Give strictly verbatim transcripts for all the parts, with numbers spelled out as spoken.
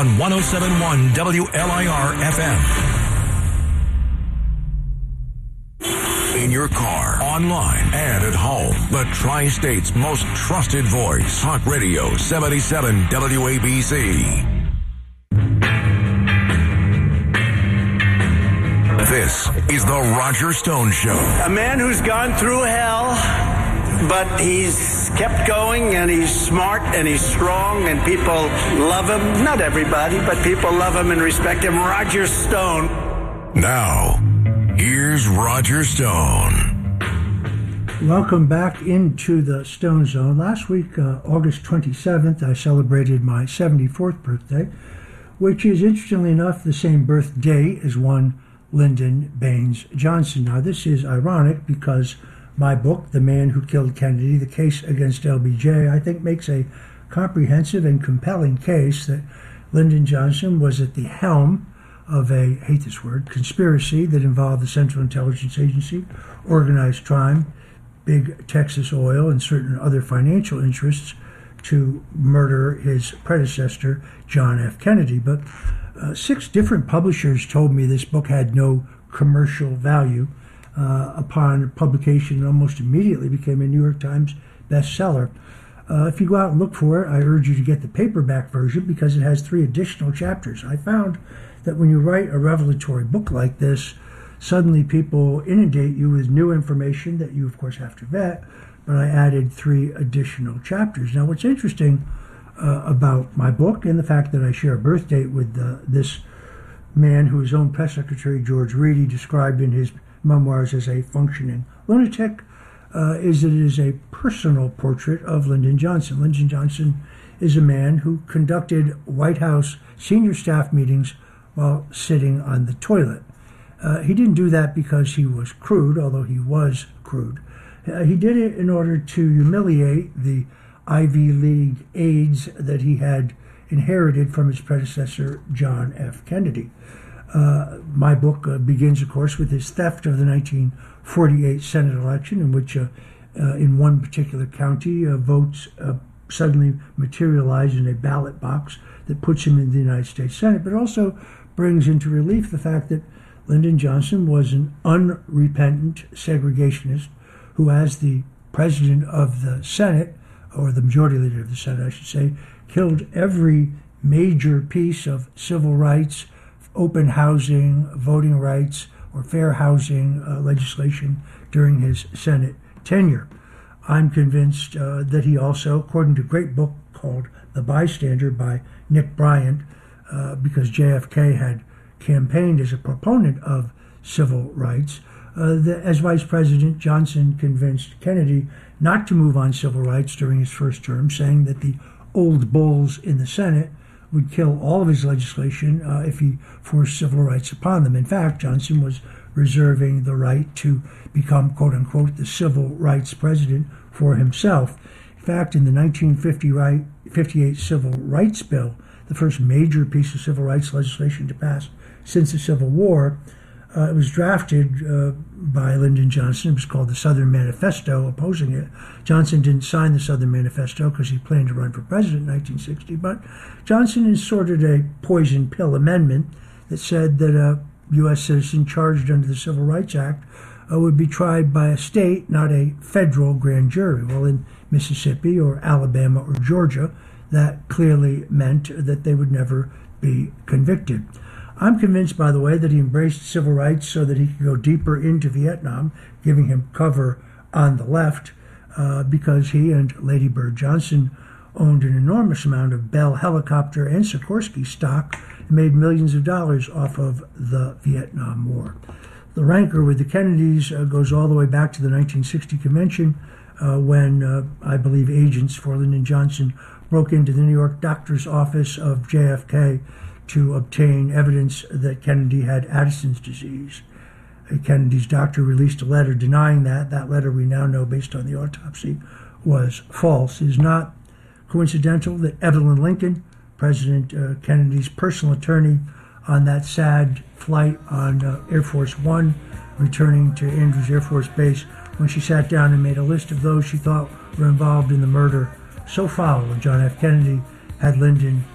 on one oh seven point one W L I R F M. In your car, online, and at home. The Tri-State's most trusted voice. Talk Radio seventy-seven W A B C. This is The Roger Stone Show. A man who's gone through hell, but he's kept going, and he's smart, and he's strong, and people love him. Not everybody, but people love him and respect him. Roger Stone. Now, here's Roger Stone. Welcome back into the Stone Zone. Last week, uh, August twenty-seventh, I celebrated my seventy-fourth birthday, which is, interestingly enough, the same birthday as one Lyndon Baines Johnson. Now, this is ironic because my book, The Man Who Killed Kennedy, The Case Against L B J, I think makes a comprehensive and compelling case that Lyndon Johnson was at the helm of a, I hate this word, conspiracy that involved the Central Intelligence Agency, organized crime, big Texas oil, and certain other financial interests to murder his predecessor, John F. Kennedy. But uh, six different publishers told me this book had no commercial value. Uh, upon publication, it almost immediately became a New York Times bestseller. Uh, if you go out and look for it, I urge you to get the paperback version because it has three additional chapters. I found that when you write a revelatory book like this, suddenly people inundate you with new information that you, of course, have to vet, but I added three additional chapters. Now, what's interesting uh, about my book and the fact that I share a birth date with uh, this man who his own press secretary, George Reedy, described in his memoirs as a functioning lunatic, uh, is that it is a personal portrait of Lyndon Johnson. Lyndon Johnson is a man who conducted White House senior staff meetings while sitting on the toilet. Uh, he didn't do that because he was crude, although he was crude. Uh, he did it in order to humiliate the Ivy League aides that he had inherited from his predecessor, John F. Kennedy. Uh, my book uh, begins, of course, with his theft of the nineteen forty-eight Senate election, in which, uh, uh, in one particular county, uh, votes uh, suddenly materialize in a ballot box that puts him in the United States Senate, but also brings into relief the fact that Lyndon Johnson was an unrepentant segregationist who, as the president of the Senate, or the majority leader of the Senate, I should say, killed every major piece of civil rights, open housing, voting rights, or fair housing uh, legislation during his Senate tenure. I'm convinced uh, that he also, according to a great book called The Bystander by Nick Bryant, uh, because J F K had campaigned as a proponent of civil rights, uh, that as vice president, Johnson convinced Kennedy not to move on civil rights during his first term, saying that the old bulls in the Senate would kill all of his legislation uh, if he forced civil rights upon them. In fact, Johnson was reserving the right to become, quote-unquote, the civil rights president for himself. In fact, in the nineteen fifty-eight Civil Rights Bill, the first major piece of civil rights legislation to pass since the Civil War, uh, it was drafted uh, by Lyndon Johnson. It was called the Southern Manifesto, opposing it. Johnson didn't sign the Southern Manifesto because he planned to run for president in nineteen sixty, but Johnson inserted a poison pill amendment that said that a U S citizen charged under the Civil Rights Act uh, would be tried by a state, not a federal grand jury. Well, in Mississippi or Alabama or Georgia, that clearly meant that they would never be convicted. I'm convinced, by the way, that he embraced civil rights so that he could go deeper into Vietnam, giving him cover on the left, uh, because he and Lady Bird Johnson owned an enormous amount of Bell helicopter and Sikorsky stock and made millions of dollars off of the Vietnam War. The rancor with the Kennedys uh, goes all the way back to the nineteen sixty convention, uh, when uh, I believe agents for Lyndon Johnson broke into the New York doctor's office of J F K to obtain evidence that Kennedy had Addison's disease. Kennedy's doctor released a letter denying that. That letter, we now know, based on the autopsy, was false. It is not coincidental that Evelyn Lincoln, President uh, Kennedy's personal attorney on that sad flight on uh, Air Force One, returning to Andrews Air Force Base, when she sat down and made a list of those she thought were involved in the murder so foul of John F. Kennedy, had Lyndon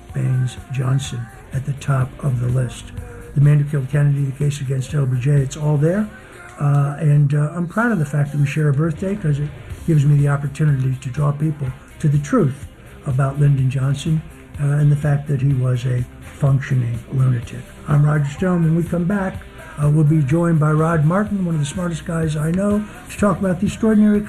Baines Johnson at the top of the list. The Man Who Killed Kennedy, the case against L B J, it's all there. Uh, and uh, I'm proud of the fact that we share a birthday because it gives me the opportunity to draw people to the truth about Lyndon Johnson uh, and the fact that he was a functioning lunatic. I'm Roger Stone. When we come back, uh, we'll be joined by Rod Martin, one of the smartest guys I know, to talk about the extraordinary...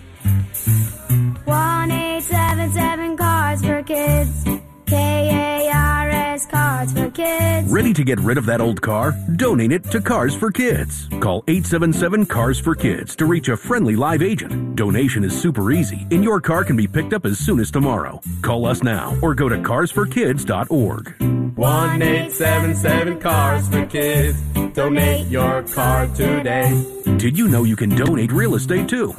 one eight seven seven Cars for Kids. K A R S Cars for Kids. Ready to get rid of that old car? Donate it to Cars for Kids. Call eight seven seven Cars for Kids to reach a friendly live agent. Donation is super easy, and your car can be picked up as soon as tomorrow. Call us now or go to cars for kids dot org. one eight seven seven Cars for Kids. Donate your car today. Did you know you can donate real estate too?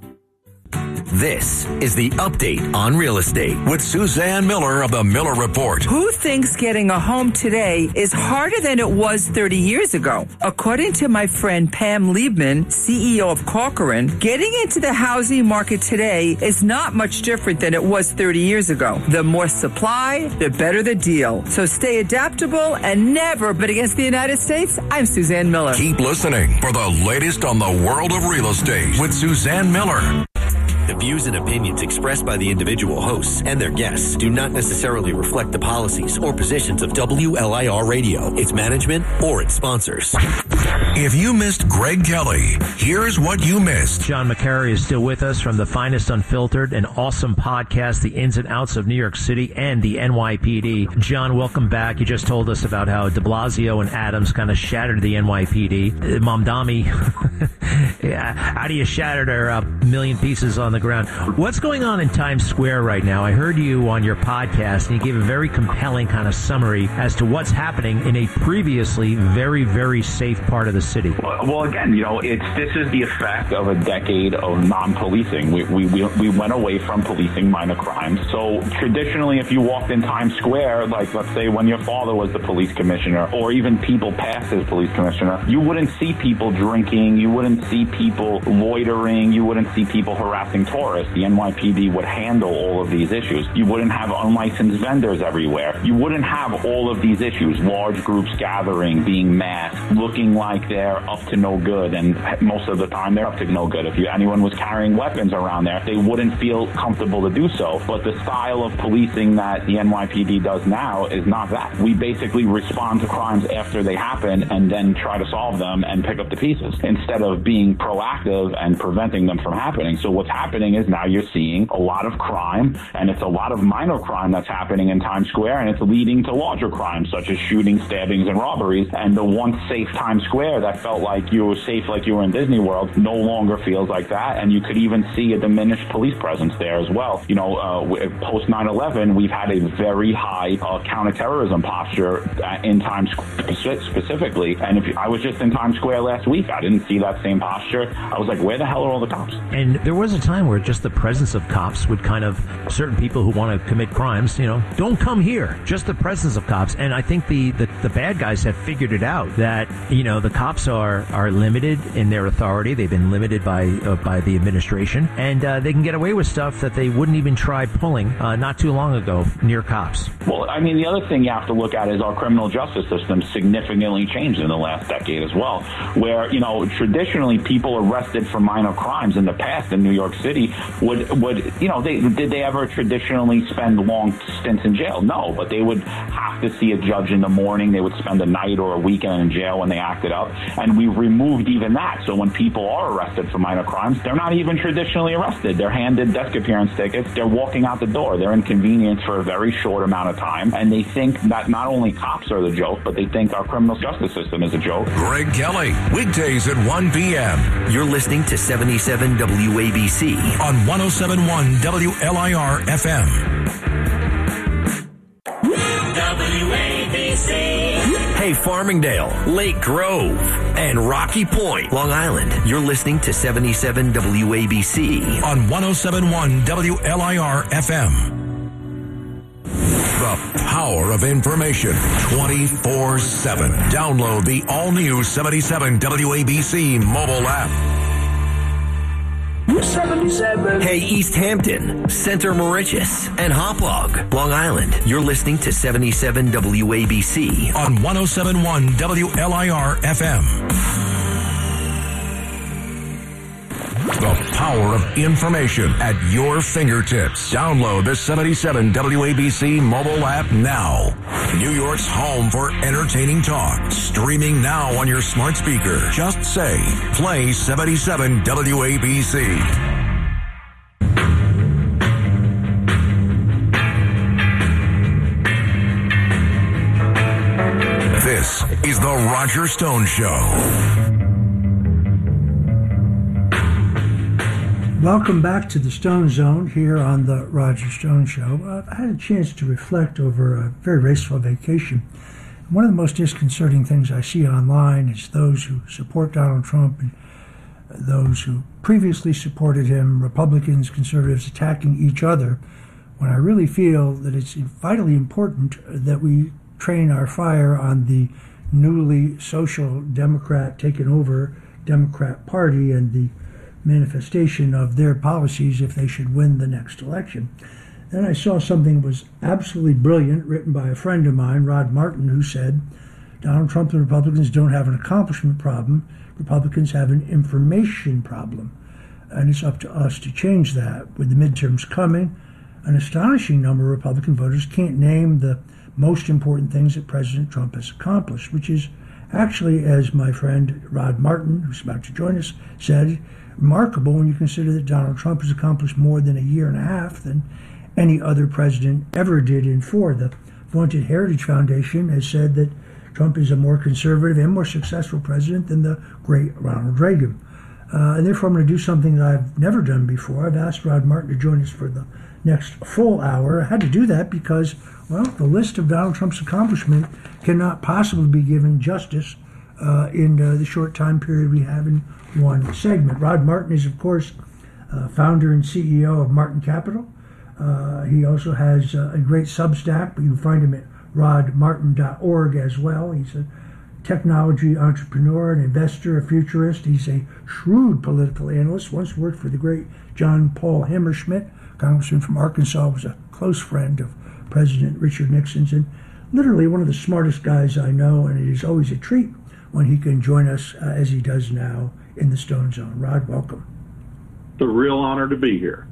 This is the Update on Real Estate with Suzanne Miller of the Miller Report. Who thinks getting a home today is harder than it was thirty years ago? According to my friend Pam Liebman, C E O of Corcoran, getting into the housing market today is not much different than it was thirty years ago. The more supply, the better the deal. So stay adaptable and never bet against the United States. I'm Suzanne Miller. Keep listening for the latest on the world of real estate with Suzanne Miller. The views and opinions expressed by the individual hosts and their guests do not necessarily reflect the policies or positions of W L I R Radio, its management, or its sponsors. If you missed Greg Kelly, here's what you missed. John McCary is still with us from the Finest Unfiltered, an awesome podcast, the ins and outs of New York City and the N Y P D. John, welcome back. You just told us about how de Blasio and Adams kind of shattered the N Y P D. Mamdani, yeah, how do you shatter their uh, million pieces on the ground? What's going on in Times Square right now? I heard you on your podcast, and you gave a very compelling kind of summary as to what's happening in a previously very, very safe part of the city. Well, again, you know, it's this is the effect of a decade of non-policing. We, we, we, we went away from policing minor crimes. So traditionally, if you walked in Times Square, like let's say when your father was the police commissioner, or even people past as police commissioner, you wouldn't see people drinking, you wouldn't see people loitering, you wouldn't see people harassing tourists. The N Y P D would handle all of these issues. You wouldn't have unlicensed vendors everywhere. You wouldn't have all of these issues, large groups gathering, being masked, looking like they're up to no good, and most of the time they're up to no good. If you, anyone was carrying weapons around there, they wouldn't feel comfortable to do so. But the style of policing that the N Y P D does now is not that. We basically respond to crimes after they happen and then try to solve them and pick up the pieces instead of being proactive and preventing them from happening. So what's happening is now you're seeing a lot of crime, and it's a lot of minor crime that's happening in Times Square, and it's leading to larger crimes such as shootings, stabbings, and robberies. And the once safe Times Square that felt like you were safe like you were in Disney World no longer feels like that, and you could even see a diminished police presence there as well. You know, uh, post nine eleven, we've had a very high uh, counterterrorism posture in Times Square specifically, and if you, I was just in Times Square last week, I didn't see that same posture. I was like, where the hell are all the cops? And there was a time where just the presence of cops would kind of, certain people who want to commit crimes, you know, don't come here. Just the presence of cops. And I think the, the, the bad guys have figured it out that, you know, the cops are, are limited in their authority. They've been limited by uh, by the administration, and uh, they can get away with stuff that they wouldn't even try pulling uh, not too long ago near cops. Well, I mean, the other thing you have to look at is our criminal justice system significantly changed in the last decade as well, where, you know, traditionally people arrested for minor crimes in the past in New York City would, would you know, they did they ever traditionally spend long stints in jail? No, but they would have to see a judge in the morning. They would spend a night or a weekend in jail when they acted up, and we removed even that. So when people are arrested for minor crimes, they're not even traditionally arrested. They're handed desk appearance tickets. They're walking out the door. They're inconvenienced for a very short amount of time, and they think that not only cops are the joke, but they think our criminal justice system is a joke. Greg Kelly, weekdays at one p.m. You're listening to seventy-seven W A B C on one oh seven point one W L I R F M. W A B C. Hey, Farmingdale, Lake Grove, and Rocky Point, Long Island. You're listening to seventy-seven W A B C on one oh seven point one W L I R F M. The power of information twenty-four seven. Download the all-new seventy-seven W A B C mobile app. seventy-seven. Hey, East Hampton, Center Moriches, and Hauppauge, Long Island. You're listening to seventy-seven W A B C on one oh seven point one W L I R F M. The power of information at your fingertips. Download the seventy-seven W A B C mobile app now. New York's home for entertaining talk. Streaming now on your smart speaker. Just say, play seventy-seven W A B C. This is the Roger Stone Show. Welcome back to the Stone Zone here on the Roger Stone Show. Uh, I had a chance to reflect over a very restful vacation. One of the most disconcerting things I see online is those who support Donald Trump and those who previously supported him, Republicans, conservatives, attacking each other, when I really feel that it's vitally important that we train our fire on the newly social Democrat taken over Democrat Party and the manifestation of their policies if they should win the next election. Then I saw something that was absolutely brilliant, written by a friend of mine, Rod Martin, who said, Donald Trump and Republicans don't have an accomplishment problem. Republicans have an information problem. And it's up to us to change that. With the midterms coming, an astonishing number of Republican voters can't name the most important things that President Trump has accomplished, which is actually, as my friend Rod Martin, who's about to join us, said, remarkable when you consider that Donald Trump has accomplished more than a year and a half than any other president ever did in four. The vaunted Heritage Foundation has said that Trump is a more conservative and more successful president than the great Ronald Reagan. Uh, and therefore I'm going to do something that I've never done before. I've asked Rod Martin to join us for the next full hour. I had to do that because, well, the list of Donald Trump's accomplishment cannot possibly be given justice uh, in uh, the short time period we have in one segment. Rod Martin is, of course, uh, founder and C E O of Martin Capital. Uh, he also has uh, a great Substack, but you can find him at rod martin dot org as well. He's a technology entrepreneur, an investor, a futurist. He's a shrewd political analyst, once worked for the great John Paul Hammerschmidt, congressman from Arkansas, was a close friend of President Richard Nixon's, and literally one of the smartest guys I know, and it is always a treat when he can join us, uh, as he does now, in the Stone Zone. Rod, welcome. It's a real honor to be here.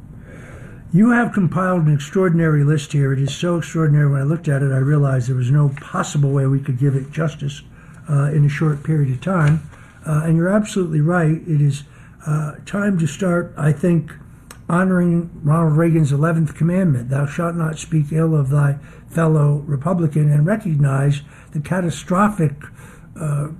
You have compiled an extraordinary list here. It is so extraordinary. When I looked at it, I realized there was no possible way we could give it justice uh, in a short period of time. Uh, and you're absolutely right. It is uh, time to start, I think, honoring Ronald Reagan's eleventh commandment, thou shalt not speak ill of thy fellow Republican, and recognize the catastrophic uh,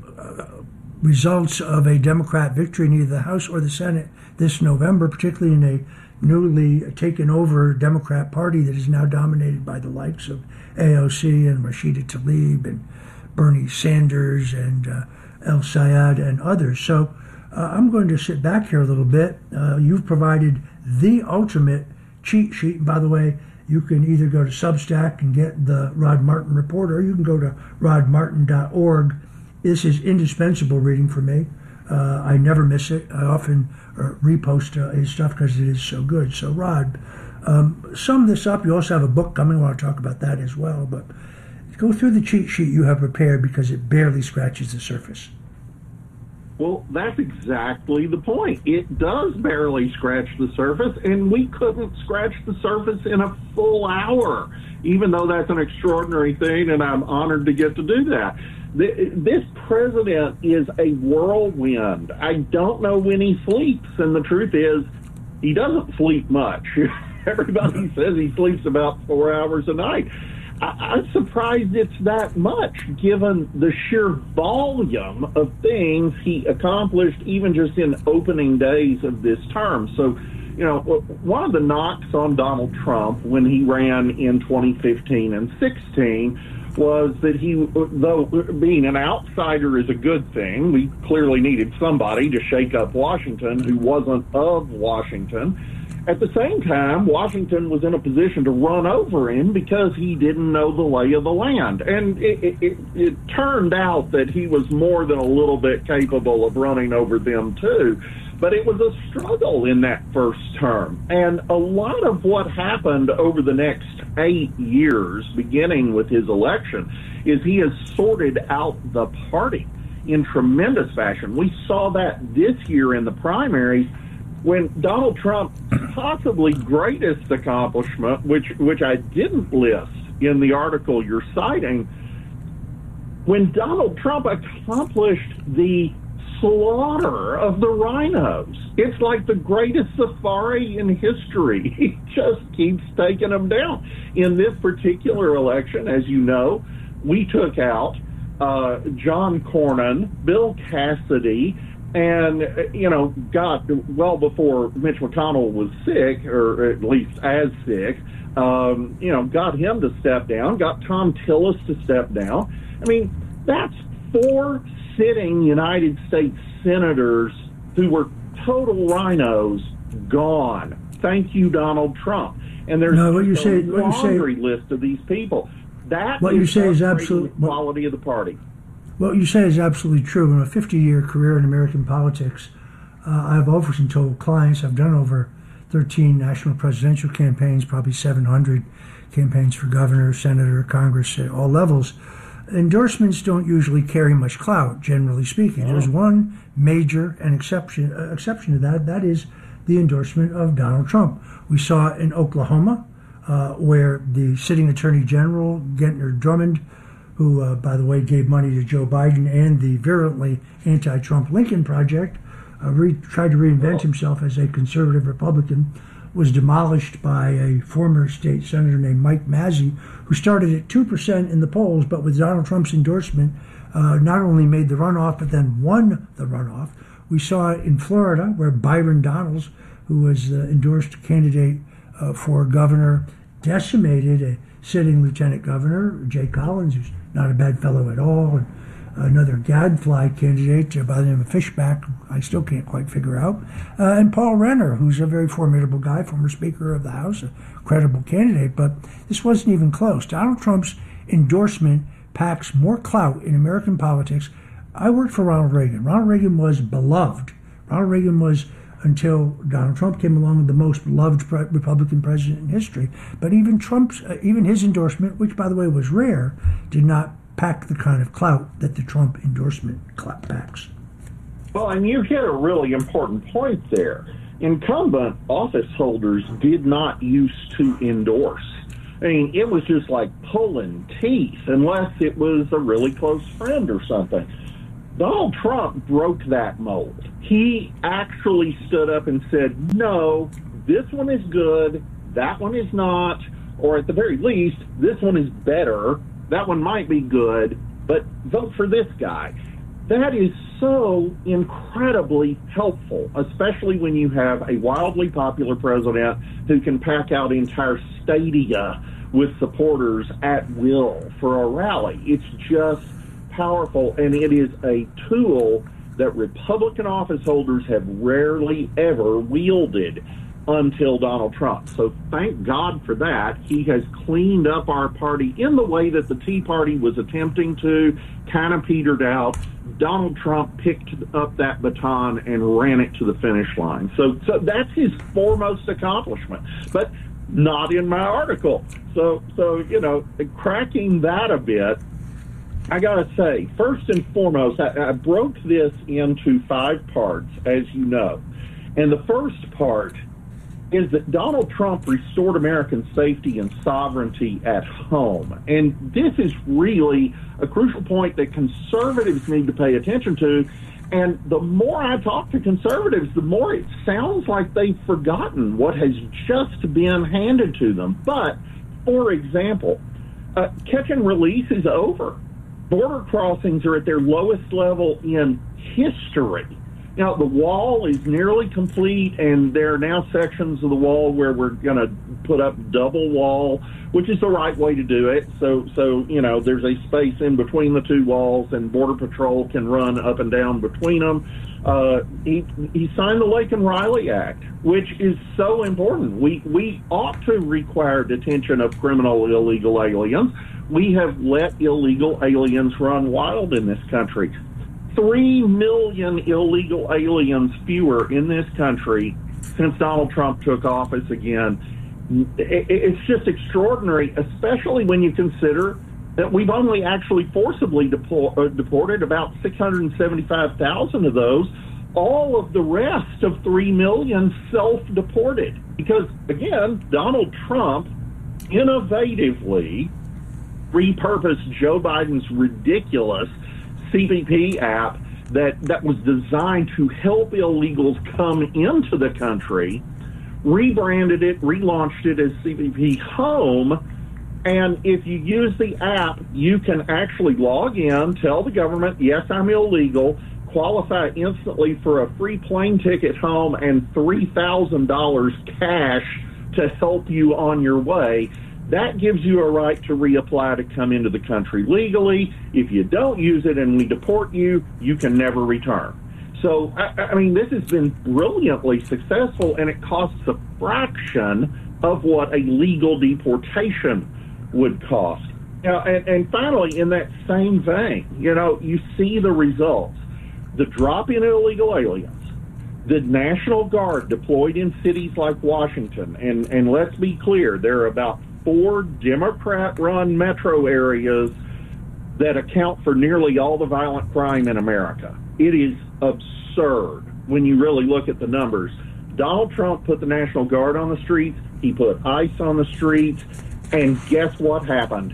results of a Democrat victory in either the House or the Senate this November, particularly in a newly taken over Democrat Party that is now dominated by the likes of A O C and Rashida Tlaib and Bernie Sanders and uh, El Sayed and others. So uh, I'm going to sit back here a little bit. Uh, you've provided the ultimate cheat sheet. And by the way, you can either go to Substack and get the Rod Martin report, or you can go to rod martin dot org. This is indispensable reading for me. Uh, I never miss it. I often uh, repost uh, his stuff because it is so good. So, Rod, um, sum this up. You also have a book coming. I want to talk about that as well. But go through the cheat sheet you have prepared because it barely scratches the surface. Well, that's exactly the point. It does barely scratch the surface, and we couldn't scratch the surface in a full hour, even though that's an extraordinary thing, and I'm honored to get to do that. This president is a whirlwind. I don't know when he sleeps, and the truth is, he doesn't sleep much. Everybody says he sleeps about four hours a night. I- I'm surprised it's that much, given the sheer volume of things he accomplished, even just in opening days of this term. So, you know, one of the knocks on Donald Trump when he ran in twenty fifteen and sixteen was that he, though being an outsider is a good thing, we clearly needed somebody to shake up Washington who wasn't of Washington. At the same time, Washington was in a position to run over him because he didn't know the lay of the land. And it, it, it, it turned out that he was more than a little bit capable of running over them, too. But it was a struggle in that first term. And a lot of what happened over the next eight years, beginning with his election, is he has sorted out the party in tremendous fashion. We saw that this year in the primaries when Donald Trump's possibly greatest accomplishment, which, which I didn't list in the article you're citing, when Donald Trump accomplished the slaughter of the rhinos. It's like the greatest safari in history. He just keeps taking them down. In this particular election, as you know, we took out uh, John Cornyn, Bill Cassidy, and, uh, you know, got well before Mitch McConnell was sick, or at least as sick, um, you know, got him to step down, got Tom Tillis to step down. I mean, that's four sitting United States senators who were total rhinos gone. Thank you, Donald Trump. And there's no, what you a say, what laundry you say, list of these people. That what is you say is absolute the quality of the party. What you say is absolutely true. In a fifty-year career in American politics, uh, I've often told clients I've done over thirteen national presidential campaigns, probably seven hundred campaigns for governor, senator, Congress, at all levels. Endorsements don't usually carry much clout, generally speaking. There's one major and exception uh, exception to that. That is the endorsement of Donald Trump. We saw in Oklahoma, uh, where the sitting Attorney General, Gentner Drummond, who, uh, by the way, gave money to Joe Biden and the virulently anti-Trump Lincoln Project, uh, re- tried to reinvent himself as a conservative Republican, was demolished by a former state senator named Mike Mazzei, who started at two percent in the polls, but with Donald Trump's endorsement, uh, not only made the runoff, but then won the runoff. We saw it in Florida, where Byron Donalds, who was the endorsed candidate uh, for governor, decimated a sitting lieutenant governor, Jay Collins, who's not a bad fellow at all, and another gadfly candidate uh, by the name of Fishback, I still can't quite figure out, uh, and Paul Renner, who's a very formidable guy, former Speaker of the House, a credible candidate, but this wasn't even close. Donald Trump's endorsement packs more clout in American politics. I worked for Ronald Reagan. Ronald Reagan was beloved. Ronald Reagan was, until Donald Trump came along, the most beloved pre- Republican president in history. But even Trump's, uh, even his endorsement, which by the way was rare, did not pack the kind of clout that the Trump endorsement clout packs. Well, and you hit a really important point there. Incumbent office holders did not used to endorse. I mean, it was just like pulling teeth, unless it was a really close friend or something. Donald Trump broke that mold. He actually stood up and said, no, this one is good, that one is not, or at the very least, this one is better, that one might be good, but vote for this guy. That is so incredibly helpful, especially when you have a wildly popular president who can pack out entire stadia with supporters at will for a rally. It's just powerful, and it is a tool that Republican office holders have rarely ever wielded until Donald Trump. So thank God for that. He has cleaned up our party in the way that the Tea Party was attempting to, kind of petered out. Donald Trump picked up that baton and ran it to the finish line. So, so that's his foremost accomplishment, but not in my article. So, so you know, cracking that a bit, I got to say, first and foremost, I, I broke this into five parts, as you know. And the first part is that Donald Trump restored American safety and sovereignty at home. And this is really a crucial point that conservatives need to pay attention to. And the more I talk to conservatives, the more it sounds like they've forgotten what has just been handed to them. But, for example, uh, catch and release is over. Border crossings are at their lowest level in history. Now, the wall is nearly complete, and there are now sections of the wall where we're going to put up double wall, which is the right way to do it. So, so you know, there's a space in between the two walls, and Border Patrol can run up and down between them. Uh, he, he signed the Laken Riley Act, which is so important. We, we ought to require detention of criminal illegal aliens. We have let illegal aliens run wild in this country. Three million illegal aliens fewer in this country since Donald Trump took office again. It's just extraordinary, especially when you consider that we've only actually forcibly depor- deported about six hundred seventy-five thousand of those. All of the rest of three million self-deported. Because, again, Donald Trump innovatively repurposed Joe Biden's ridiculous C B P app that, that was designed to help illegals come into the country, rebranded it, relaunched it as C B P Home, and if you use the app, you can actually log in, tell the government, yes, I'm illegal, qualify instantly for a free plane ticket home and three thousand dollars cash to help you on your way. That gives you a right to reapply to come into the country legally. If you don't use it and we deport you, you can never return. So, I, I mean, this has been brilliantly successful, and it costs a fraction of what a legal deportation would cost. Now, and, and finally, in that same vein, you know, you see the results. The drop in illegal aliens, the National Guard deployed in cities like Washington, and, and let's be clear, there are about four Democrat-run metro areas that account for nearly all the violent crime in America. It is absurd when you really look at the numbers. Donald Trump put the National Guard on the streets, he put ICE on the streets, and guess what happened?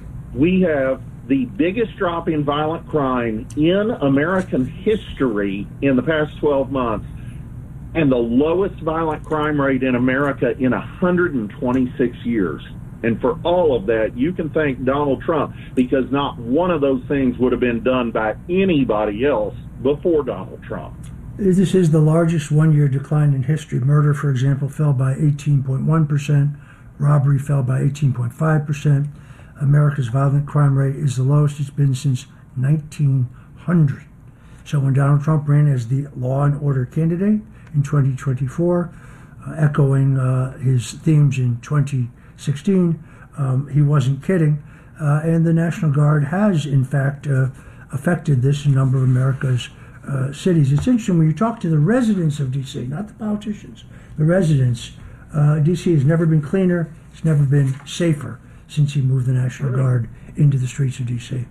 We have the biggest drop in violent crime in American history in the past twelve months, and the lowest violent crime rate in America in one hundred twenty-six years. And for all of that, you can thank Donald Trump, because not one of those things would have been done by anybody else before Donald Trump. This is the largest one-year decline in history. Murder, for example, fell by eighteen point one percent. Robbery fell by eighteen point five percent. America's violent crime rate is the lowest it's been since nineteen hundred. So when Donald Trump ran as the law and order candidate in twenty twenty-four, uh, echoing uh, his themes in twenty sixteen, um, he wasn't kidding. Uh, and the National Guard has, in fact, uh, affected this in a number of America's uh, cities. It's interesting when you talk to the residents of D C, not the politicians, the residents. Uh, D C has never been cleaner. It's never been safer since he moved the National Guard into the streets of D C.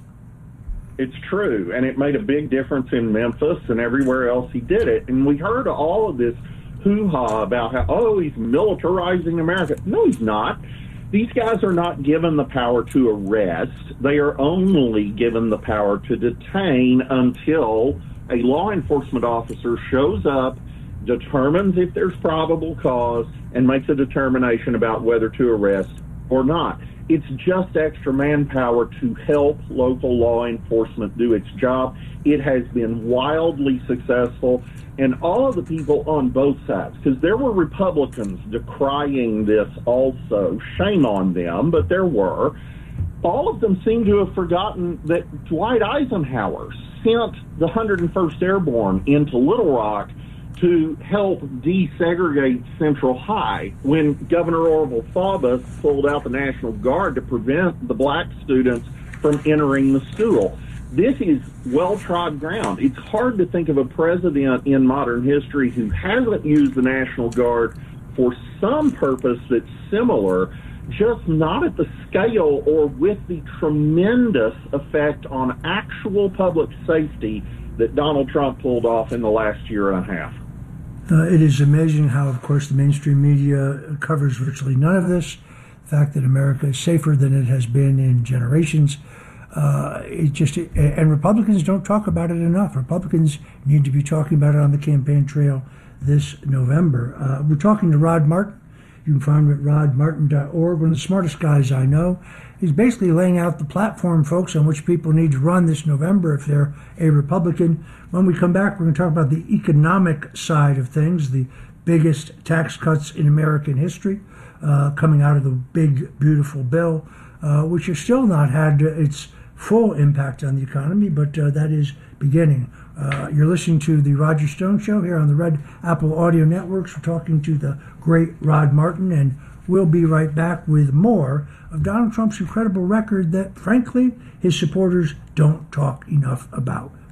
It's true, and it made a big difference in Memphis and everywhere else he did it. And we heard all of this hoo-ha about how, oh, he's militarizing America. No, he's not. These guys are not given the power to arrest. They are only given the power to detain until a law enforcement officer shows up, determines if there's probable cause, and makes a determination about whether to arrest or not. It's just extra manpower to help local law enforcement do its job. It has been wildly successful, and all of the people on both sides, because there were Republicans decrying this also, shame on them, but there were, all of them seem to have forgotten that Dwight Eisenhower sent the one hundred first Airborne into Little Rock to help desegregate Central High when Governor Orville Faubus pulled out the National Guard to prevent the black students from entering the school. This is well-trod ground. It's hard to think of a president in modern history who hasn't used the National Guard for some purpose that's similar, just not at the scale or with the tremendous effect on actual public safety that Donald Trump pulled off in the last year and a half. Uh, it is amazing how, of course, the mainstream media covers virtually none of this. The fact that America is safer than it has been in generations. Uh, it just and Republicans don't talk about it enough. Republicans need to be talking about it on the campaign trail this November. Uh, we're talking to Rod Martin. You can find him at rod martin dot org, one of the smartest guys I know. He's basically laying out the platform, folks, on which people need to run this November if they're a Republican. When we come back, we're going to talk about the economic side of things, the biggest tax cuts in American history uh, coming out of the big, beautiful bill, uh, which has still not had its full impact on the economy, but uh, that is beginning. Uh, you're listening to the Roger Stone Show here on the Red Apple Audio Networks. We're talking to the great Rod Martin, and we'll be right back with more of Donald Trump's incredible record that, frankly, his supporters don't talk enough about.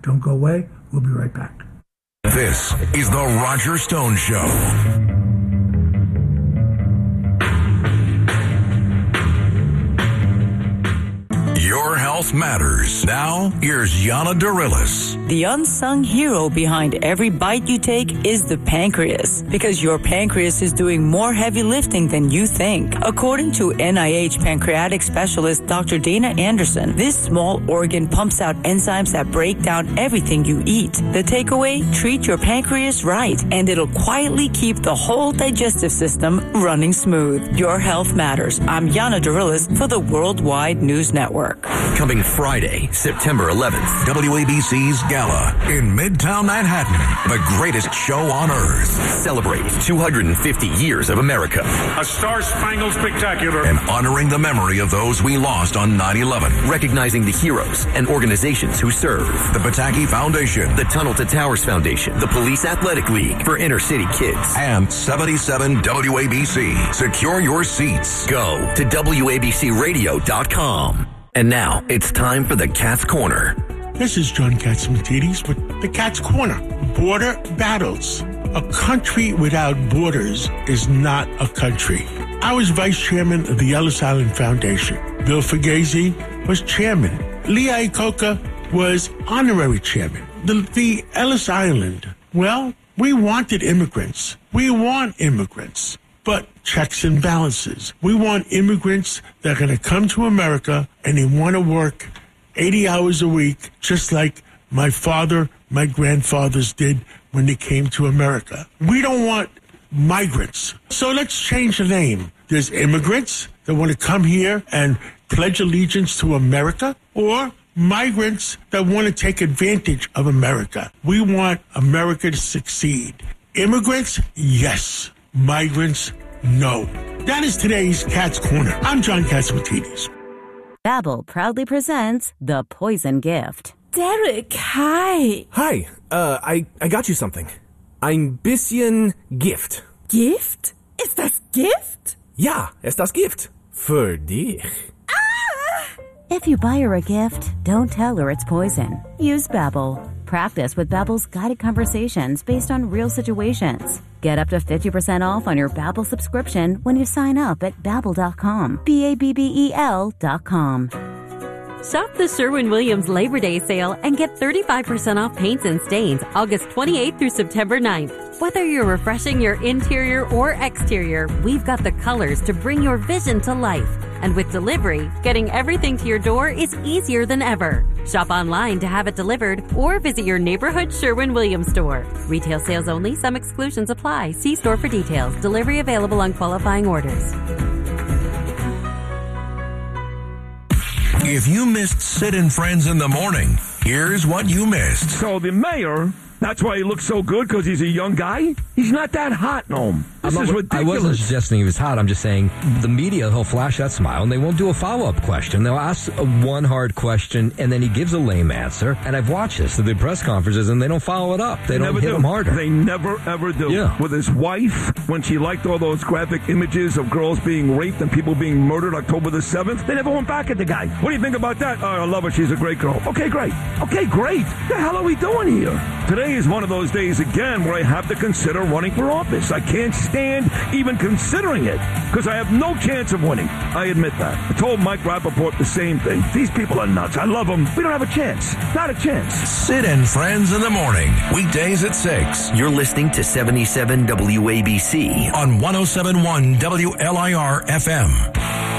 Don't go away. We'll be right back. This is the Roger Stone Show. Your health matters. Now, here's Yana Darilis. The unsung hero behind every bite you take is the pancreas, because your pancreas is doing more heavy lifting than you think. According to N I H pancreatic specialist Doctor Dana Anderson, this small organ pumps out enzymes that break down everything you eat. The takeaway? Treat your pancreas right, and it'll quietly keep the whole digestive system running smooth. Your health matters. I'm Yana Darilis for the Worldwide News Network. Coming Friday, September eleventh. W A B C's Gala in Midtown Manhattan. The greatest show on earth. Celebrate two hundred fifty years of America. A star-spangled spectacular. And honoring the memory of those we lost on nine eleven. Recognizing the heroes and organizations who serve. The Pataki Foundation. The Tunnel to Towers Foundation. The Police Athletic League for inner city kids. And seventy-seven W A B C. Secure your seats. Go to W A B C radio dot com. And now, it's time for the Cat's Corner. This is John Catsimatidis with the Cat's Corner. Border battles. A country without borders is not a country. I was vice chairman of the Ellis Island Foundation. Bill Fugazi was chairman. Lee Iacocca was honorary chairman. The, the Ellis Island, well, we wanted immigrants. We want immigrants. But checks and balances. We want immigrants that are going to come to America and they want to work eighty hours a week, just like my father, my grandfathers did when they came to America. We don't want migrants. So let's change the name. There's immigrants that want to come here and pledge allegiance to America, or migrants that want to take advantage of America. We want America to succeed. Immigrants, yes. Migrants, no. That is today's Cat's Corner. I'm John Catsimatidis. Babbel proudly presents The Poison Gift. Derek, hi. Hi. Uh, I, I got you something. Ein bisschen Gift. Gift? Ist das Gift? Ja, ist das Gift. Für dich. If you buy her a gift, don't tell her it's poison. Use Babbel. Practice with Babbel's guided conversations based on real situations. Get up to fifty percent off on your Babbel subscription when you sign up at babbel dot com. B A B B E L dot com. Shop the Sherwin-Williams Labor Day sale and get thirty-five percent off paints and stains August twenty-eighth through September ninth. Whether you're refreshing your interior or exterior, we've got the colors to bring your vision to life. And with delivery, getting everything to your door is easier than ever. Shop online to have it delivered or visit your neighborhood Sherwin-Williams store. Retail sales only. Some exclusions apply. See store for details. Delivery available on qualifying orders. If you missed Sid and Friends in the morning, here's what you missed. So the mayor, that's why he looks so good, because he's a young guy? He's not that hot, no. This not, is ridiculous. I wasn't suggesting he was hot. I'm just saying the media, he'll flash that smile, and they won't do a follow-up question. They'll ask a one hard question, and then he gives a lame answer. And I've watched this at the press conferences, and they don't follow it up. They, they don't hit do. him harder. They never, ever do. Yeah. With his wife, when she liked all those graphic images of girls being raped and people being murdered October the seventh, they never went back at the guy. What do you think about that? Oh, I love her. She's a great girl. Okay, great. Okay, great. What the hell are we doing here? Today is one of those days again where I have to consider running for office. I can't stand even considering it because I have no chance of winning. I admit that. I told Mike Rappaport the same thing. These people are nuts. I love them. We don't have a chance. Not a chance. Sid and Friends in the morning. Weekdays at six. You're listening to seventy-seven W A B C on one oh seven point one W L I R F M.